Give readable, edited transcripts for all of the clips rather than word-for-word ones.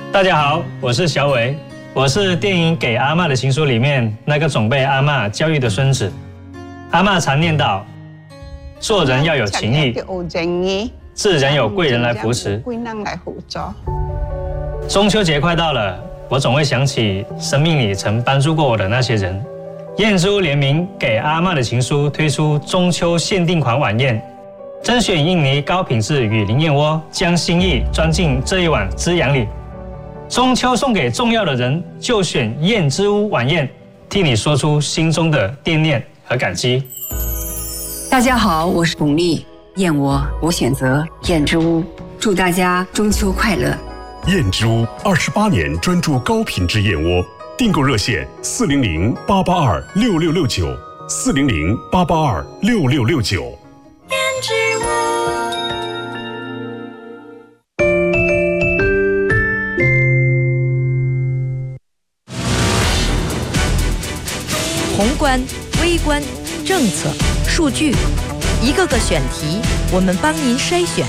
大家好，我是小伟，我是电影《给阿嬷的情书》里面那个总被阿嬷教育的孙子。阿嬷常念叨，做人要有情义，自然有贵人来扶持。中秋节快到了，我总会想起生命里曾帮助过我的那些人。燕之屋联名《给阿嬷的情书》推出中秋限定款晚宴，甄选印尼高品质雨林燕窝，将心意装进这一碗滋养里。中秋送给重要的人，就选燕之屋晚宴，替你说出心中的惦念和感激。 大家好，我是巩俐，燕窝我选择燕之屋，祝大家中秋快乐。 燕之屋28年专注高品质燕窝，订购热线400-882-6669，400-882-6669。 燕之屋。 宏观、微观、政策、数据，一个个选题，我们帮您筛选。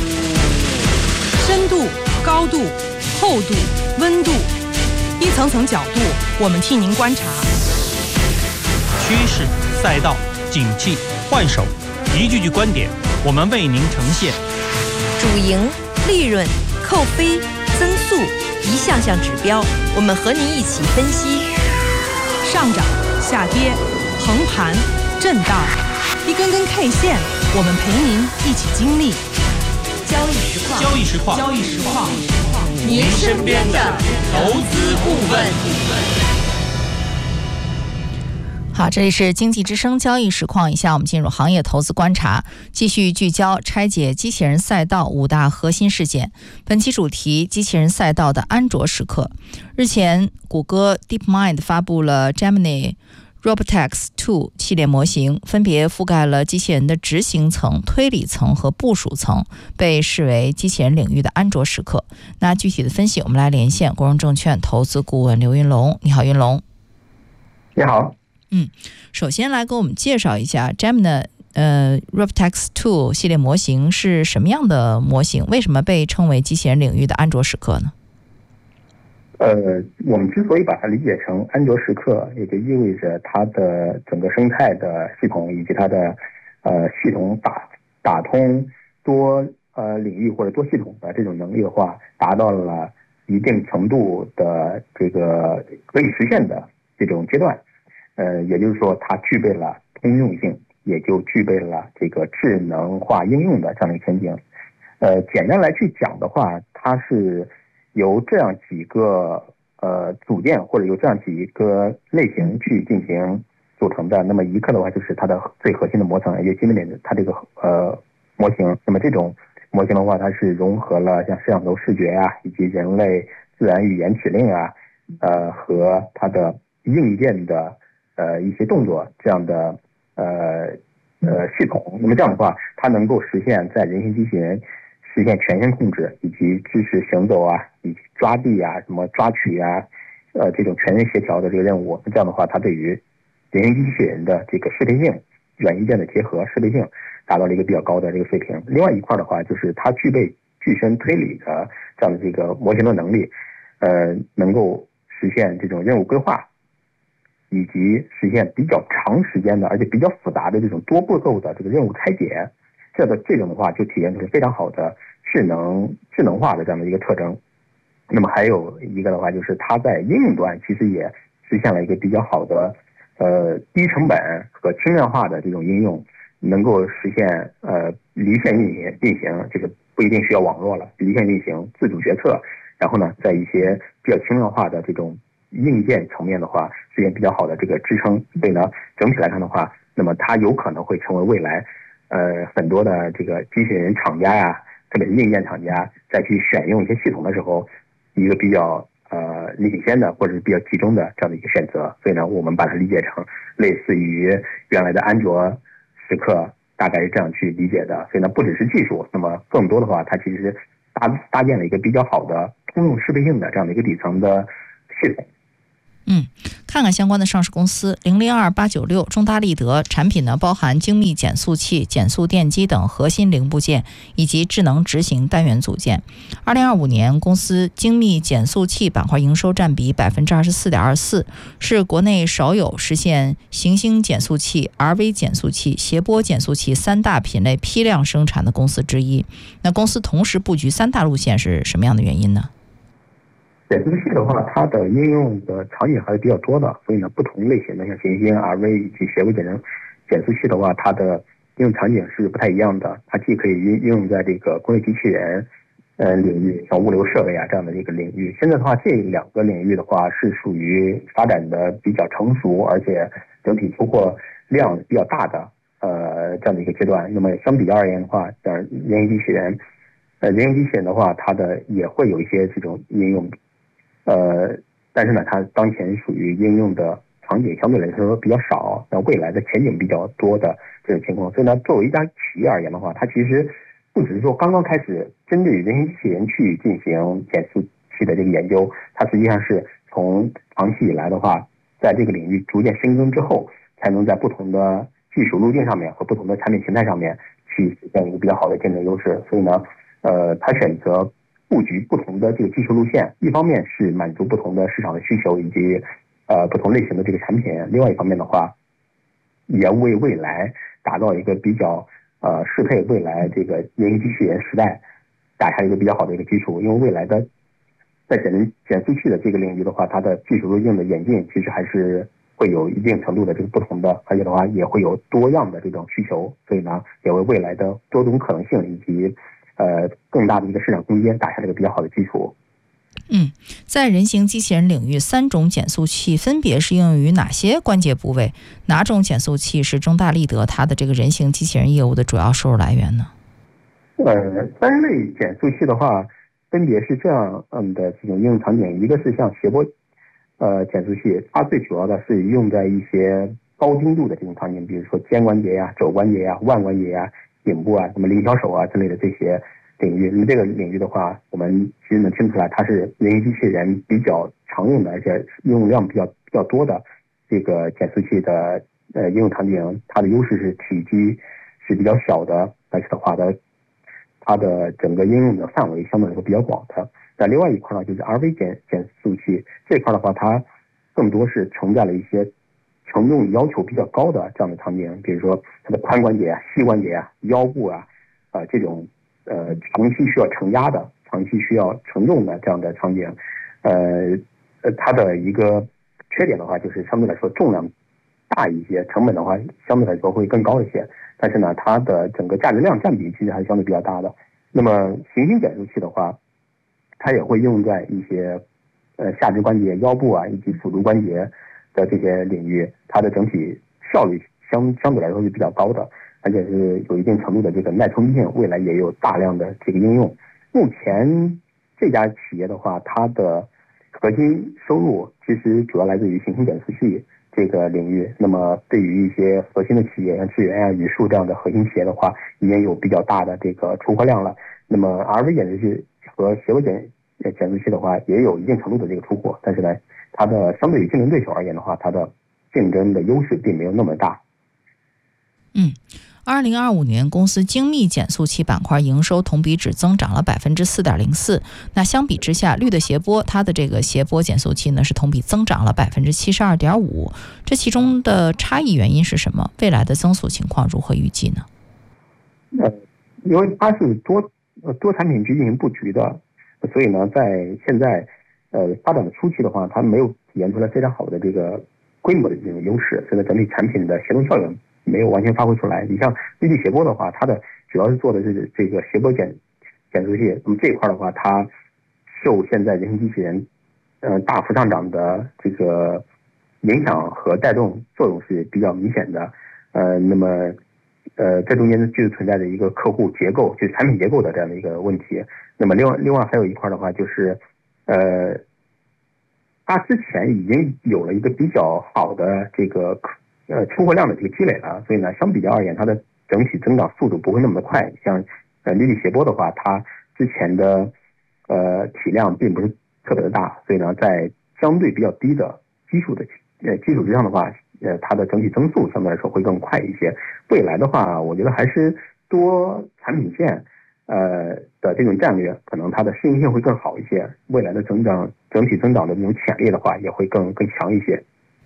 深度、高度、厚度、温度，一层层角度，我们替您观察。 趋势、赛道、景气、换手，一句句观点，我们为您呈现。 主营、利润、扣非、增速，一项项指标，我们和您一起分析。 上涨、下跌、横盘、震荡，一根根 K 线，我们陪您一起经历。 交易实况， 交易实况， 交易实况， 您身边的投资顾问。 好，这里是经济之声交易实况，以下我们进入行业投资观察，继续聚焦拆解机器人赛道5大核心事件。本期主题：机器人赛道的安卓时刻。日前，谷歌 DeepMind 发布了 Gemini Robotaxi 2系列模型，分别覆盖了机器人的执行层、推理层和部署层，被视为机器人领域的安卓时刻。那具体的分析，我们来连线国荣证券投资顾问刘云龙。你好，云龙。 你好。 首先来给我们介绍一下 Gemini Robotaxi 2系列模型是什么样的模型？为什么被称为机器人领域的安卓时刻呢？ 我们之所以把它理解成安卓时刻，也就意味着它的整个生态的系统以及它的系统打通多领域或者多系统的这种能力的话，达到了一定程度的这个可以实现的这种阶段。也就是说，它具备了通用性，也就具备了这个智能化应用的这样的一个前景。简单来去讲的话，它是由这样几个组件或者由这样几个类型去进行组成的。那么一个的话就是它的最核心的模层，也就是基本点它这个模型。那么这种模型的话，它是融合了像摄像头视觉啊，以及人类自然语言指令啊，和它的硬件的一些动作这样的系统。那么这样的话，它能够实现在人形机器人实现全身控制，以及支持行走啊，以及抓地啊，什么抓取啊，这种全人协调的这个任务。这样的话，它对于人形机器人的这个适配性、软硬件的结合适配性达到了一个比较高的这个水平。另外一块的话，就是它具备具身推理的这样的这个模型的能力，能够实现这种任务规划，以及实现比较长时间的而且比较复杂的这种多步骤的这个任务拆解。这种的话就体现出非常好的智能化的这样的一个特征。那么还有一个的话，就是它在应用端其实也实现了一个比较好的低成本和轻量化的这种应用，能够实现离线运行，这个不一定需要网络了，离线运行自主决策，然后呢在一些比较轻量化的这种硬件层面的话实现比较好的这个支撑。所以呢整体来看的话，那么它有可能会成为未来很多的这个机器人厂家呀，特别是硬件厂家在去选用一些系统的时候，一个比较领先的或者是比较集中的这样的一个选择。所以呢，我们把它理解成类似于原来的安卓时刻，大概是这样去理解的。所以呢，不只是技术，那么更多的话，它其实搭建了一个比较好的通用适配性的这样的一个底层的系统。 看看相关的上市公司002896中大立德，产品呢包含精密减速器、减速电机等核心零部件以及智能执行单元组件。2025年公司精密减速器板块营收占比 24.24%， 是国内少有实现行星减速器、RV 减速器、谐波减速器3大品类批量生产的公司之一。那公司同时布局3大路线是什么样的原因呢？ 减速器的话，它的应用的场景还是比较多的，所以呢，不同类型的像行星、RV 以及谐波减速器的话，它的应用场景是不太一样的。它既可以应用在这个工业机器人领域，像物流设备啊这样的一个领域。现在的话，这2个领域的话是属于发展的比较成熟，而且整体出货量比较大的这样的一个阶段。那么相比较而言的话，像人形机器人，人形机器人的话，它的也会有一些这种应用。但是呢，它当前属于应用的场景相对来说比较少，那未来的前景比较多的这种情况。所以呢，作为一家企业而言的话，它其实不只是说刚刚开始针对于人形机器人去进行减速器的这个研究，它实际上是从长期以来的话，在这个领域逐渐深耕之后，才能在不同的技术路径上面和不同的产品形态上面去实现一个比较好的竞争优势。所以呢，它选择布局不同的这个技术路线，一方面是满足不同的市场的需求以及不同类型的这个产品，另外一方面的话，也为未来打造一个比较适配未来这个人形机器人时代打下一个比较好的一个基础。因为未来的在减速器的这个领域的话，它的技术路径的演进其实还是会有一定程度的这个不同的，而且的话也会有多样的这种需求，所以呢，也为未来的多种可能性以及更大的一个市场空间打下了一个比较好的基础。 在人形机器人领域，3种减速器分别是应用于哪些关节部位？哪种减速器是中大立德它的这个人形机器人业务的主要收入来源呢 ？3类减速器的话，分别是这样的这种应用场景，一个是像谐波减速器，它最主要的是用在一些高精度的这种场景，比如说肩关节呀、肘关节呀、腕关节呀、颈部啊、什么灵巧手啊之类的这些领域。那么这个领域的话，我们其实能听出来，它是人形机器人比较常用的，而且应用量比较多的这个减速器的应用场景。它的优势是体积是比较小的，而且的话它的整个应用的范围相对来说比较广的。那另外一块呢，就是 RV 减速器这块的话，它更多是承载了一些承重要求比较高的这样的场景，比如说它的髋关节啊、膝关节啊、腰部啊这种长期需要承压的、长期需要承重的这样的场景。它的一个缺点的话，就是相对来说重量大一些，成本的话相对来说会更高一些。但是呢，它的整个价值量占比其实还是相对比较大的。那么行星减速器的话，它也会用在一些下肢关节、腰部啊以及辅助关节的这些领域，它的整体效率相对来说是比较高的，而且是有一定程度的这个耐冲性，未来也有大量的这个应用。目前这家企业的话，它的核心收入其实主要来自于行星减速器这个领域。那么对于一些核心的企业，像智源啊、宇树这样的核心企业的话，已经有比较大的这个出货量了。那么 RV 减速器和谐波减速器的话，也有一定程度的这个出货，但是呢，它的相对于竞争对手而言的话，它的竞争的优势并没有那么大。 2025年公司精密减速器板块营收同比只增长了 4.04%。那相比之下，绿的谐波它的这个谐波减速器呢是同比增长了 72.5%。这其中的差异原因是什么？未来的增速情况如何预计呢？ 因为它是多产品去进行布局的，所以呢，在现在发展的初期的话，它没有体现出来非常好的这个规模的这种优势，所以整体产品的协同效应没有完全发挥出来。你像绿地谐波的话，它的主要是做的是这个谐波减速器，那么这一块的话，它受现在人形机器人大幅上涨的这个影响和带动作用是比较明显的。那么这中间就是存在着一个客户结构，就是产品结构的这样的一个问题。那么另外还有一块的话，就是它之前已经有了一个比较好的这个出货量的这个积累了，所以呢，相比较而言，它的整体增长速度不会那么的快。像绿地谐波的话，它之前的体量并不是特别的大，所以呢，在相对比较低的基数的基础之上的话，它的整体增速相对来说会更快一些。未来的话，我觉得还是多产品线的这种战略，可能它的适应性会更好一些，未来的整体增长的这种潜力的话，也会更强一些。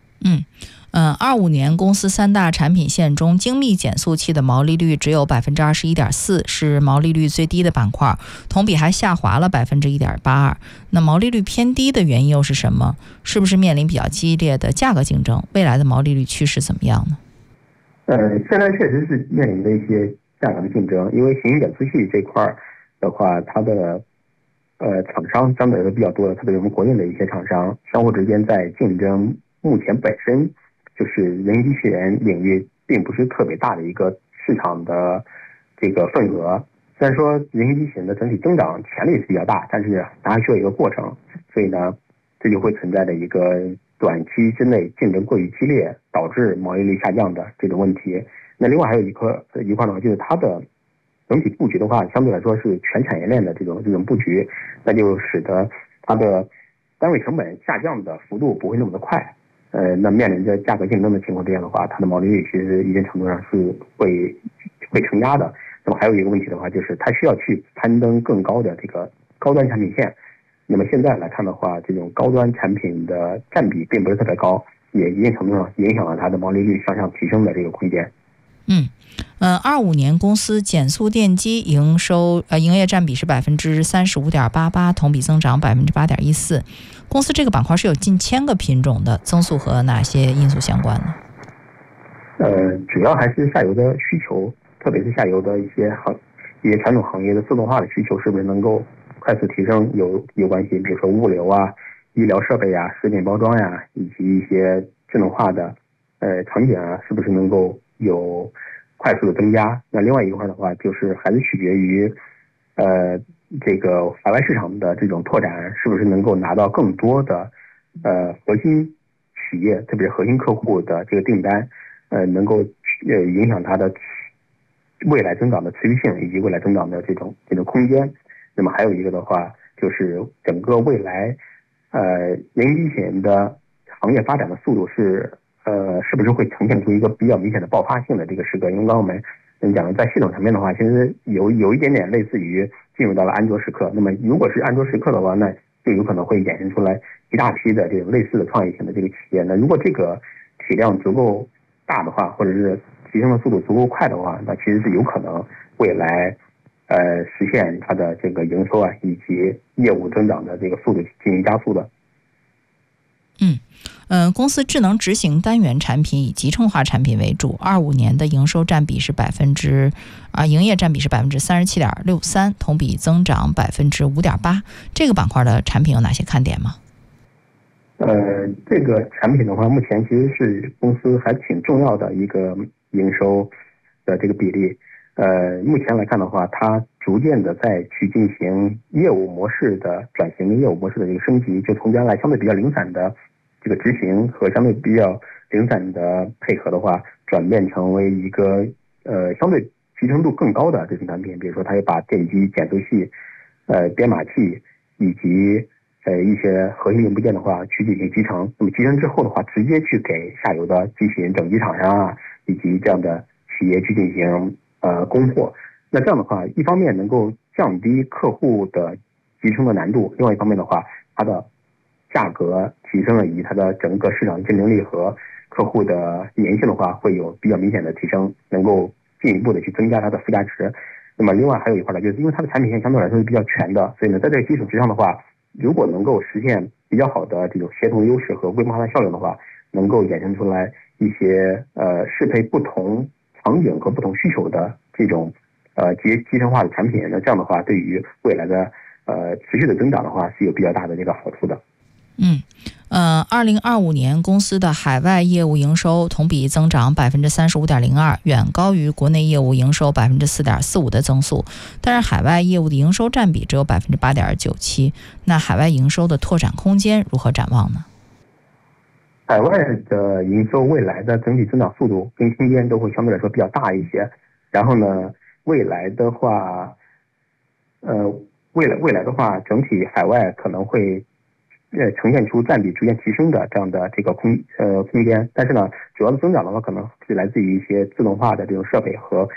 25年公司3大产品线中，精密减速器的毛利率只有 21.4%， 是毛利率最低的板块，同比还下滑了 1.82%。那毛利率偏低的原因又是什么？是不是面临比较激烈的价格竞争？未来的毛利率趋势怎么样呢？ 现在确实是面临的一些价格的竞争，因为行星减速器这块的话，它的厂商相对来说比较多的，特别是我们国内的一些厂商相互之间在竞争。目前本身就是人机器人领域并不是特别大的一个市场的这个份额，虽然说人机器人的整体增长潜力是比较大，但是它还需要一个过程，所以呢，这就会存在的一个短期之内竞争过于激烈，导致毛利率下降的这种问题。那另外还有一块的话，就是它的整体布局的话，相对来说是全产业链的这种布局，那就使得它的单位成本下降的幅度不会那么的快。那面临着价格竞争的情况之下的话，它的毛利率其实一定程度上是会承压的。那么还有一个问题的话，就是它需要去攀登更高的这个高端产品线。那么现在来看的话，这种高端产品的占比并不是特别高，也一定程度上影响了它的毛利率向上提升的这个空间。 25年公司减速电机营业占比是 35.88%， 同比增长 8.14%。公司这个板块是有近1000个品种的，增速和哪些因素相关呢？ 主要还是下游的需求，特别是下游的一些传统行业的自动化的需求是不是能够快速提升有关系，比如说物流啊、医疗设备啊、食品包装呀，以及一些智能化的场景啊，是不是能够有快速的增加。那另外一块的话，就是还是取决于这个海外市场的这种拓展，是不是能够拿到更多的核心企业，特别是核心客户的这个订单，能够影响它的未来增长的持续性以及未来增长的这种空间。那么还有一个的话，就是整个未来人机器人的行业发展的速度是不是会呈现出一个比较明显的爆发性的这个时刻？因为刚刚我们讲的在系统层面的话，其实有一点点类似于进入到了安卓时刻。那么如果是安卓时刻的话，那就有可能会衍生出来一大批的这种类似的创业型的这个企业。那如果这个体量足够大的话，或者是提升的速度足够快的话，那其实是有可能未来实现它的这个营收啊以及业务增长的这个速度进行加速的。 公司智能执行单元产品以集成化产品为主，25年的营收占比是营业占比是 37.63%， 同比增长 5.8%。这个板块的产品有哪些看点吗？ 这个产品的话，目前其实是公司还挺重要的一个营收的这个比例。目前来看的话，它逐渐的在去进行业务模式的转型、业务模式的这个升级，就从原来相对比较零散的这个执行和相对比较零散的配合的话，转变成为一个相对集成度更高的这种产品。比如说，它也把电机、减速器、编码器以及一些核心零部件的话去进行集成。那么集成之后的话，直接去给下游的机器人整机厂商啊以及这样的企业去进行供货。那这样的话，一方面能够降低客户的集成的难度，另外一方面的话，它的价格提升了，以及它的整个市场竞争力和客户的粘性的话，会有比较明显的提升，能够进一步的去增加它的附加值。那么另外还有一块呢，就是因为它的产品线相对来说是比较全的，所以呢，在这个基础之上的话，如果能够实现比较好的这种协同优势和规模化的效应的话，能够衍生出来一些适配不同场景和不同需求的这种集成化的产品。那这样的话，对于未来的持续的增长的话，是有比较大的这个好处的。 2025年公司的海外业务营收同比增长 35.02%， 远高于国内业务营收 4.45% 的增速，但是海外业务的营收占比只有 8.97%。 那海外营收的拓展空间如何展望呢？ 海外的营收未来的整体增长速度跟空间都会相对来说比较大一些。然后呢，未来的话，整体海外可能会呈现出占比逐渐提升的这样的这个空间。但是呢，主要的增长的话，可能是来自于一些自动化的这种设备和